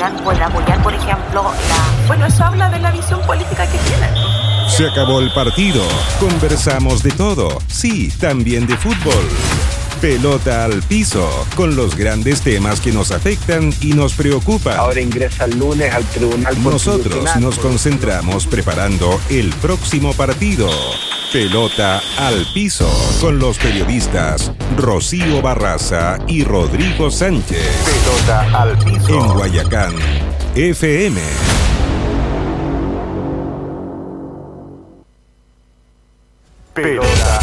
Guayacán por apoyar, por ejemplo, Bueno, eso habla de la visión política que tienen. Se acabó el partido. Conversamos de todo. Sí, también de fútbol. Pelota al piso, con los grandes temas que nos afectan y nos preocupan. Ahora ingresa el lunes al Tribunal Nosotros Constitucional. nos concentramos preparando el próximo partido. Pelota al piso, con los periodistas Rocío Barraza y Rodrigo Sánchez. Pelota al piso. En Guayacán, FM. Pelota